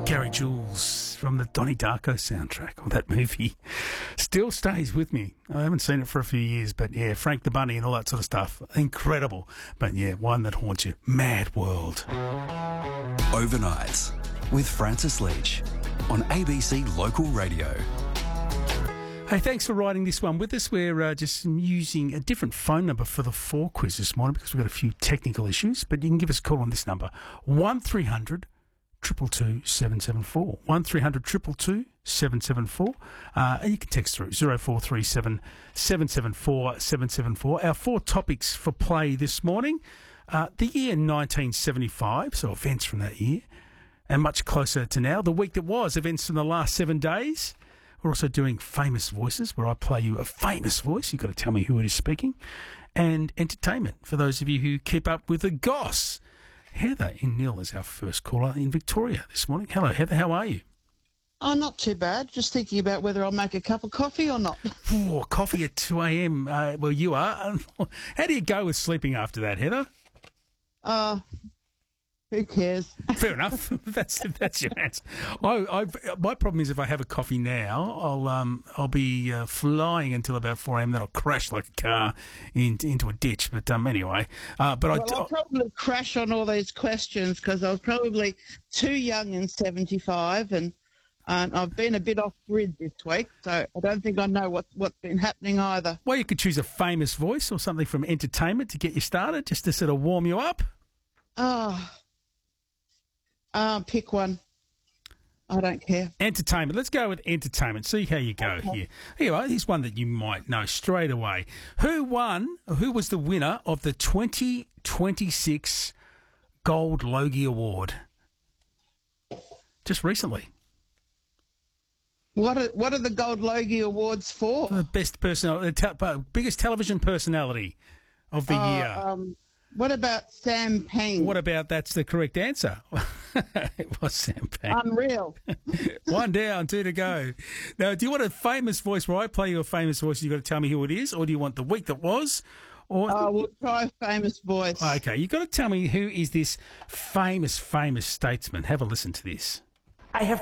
Gary Jules from the Donnie Darko soundtrack, or that movie, still stays with me. I haven't seen it for a few years, but yeah, Frank the Bunny and all that sort of stuff. Incredible. But yeah, one that haunts you. Mad World. Overnights with Francis Leach on ABC Local Radio. Hey, thanks for writing this one with us. We're just using a different phone number for the 4 quiz this morning because we've got a few technical issues, but you can give us a call on this number, 1300 222 774. 1300 222 774. And you can text through 0437 774 774. Our 4 topics for play this morning. The year 1975, so events from that year, and much closer to now, the week that was, events from the last 7 days. We're also doing famous voices, where I play you a famous voice. You've got to tell me who it is speaking. And entertainment, for those of you who keep up with the goss. Heather in Neil is our first caller in Victoria this morning. Hello, Heather. How are you? Oh, not too bad. Just thinking about whether I'll make a cup of coffee or not. Oh, coffee at 2 a.m. Well, you are. How do you go with sleeping after that, Heather? Who cares? Fair enough. That's your answer. My problem is if I have a coffee now, I'll be flying until about 4 a.m. Then I'll crash like a car into a ditch. But anyway, I'll probably crash on all these questions because I was probably too young in 75 and I've been a bit off grid this week, so I don't think I know what's been happening either. Well, you could choose a famous voice or something from entertainment to get you started, just to sort of warm you up. Pick one. I don't care. Entertainment. Let's go with entertainment. See how you go here. Here you are. Here's one that you might know straight away. Who was the winner of the 2026 Gold Logie Award? Just recently. What are the Gold Logie Awards for? The best biggest television personality of the year. What about Sam Payne? What about that's the correct answer? It was Sam Payne. Unreal. 1 down, 2 to go. Now, do you want a famous voice where I play you a famous voice? You've got to tell me who it is, or do you want the week that was? Or we'll try a famous voice. Okay, you've got to tell me who is this famous statesman. Have a listen to this. I have